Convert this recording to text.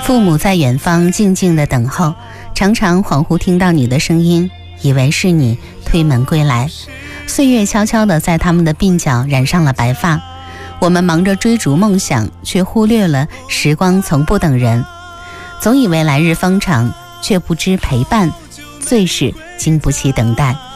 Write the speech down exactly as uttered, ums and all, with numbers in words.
父母在远方静静地等候，常常恍惚听到你的声音，以为是你推门归来。岁月悄悄地在他们的鬓角染上了白发，我们忙着追逐梦想，却忽略了时光从不等人。总以为来日方长，却不知陪伴最是经不起等待。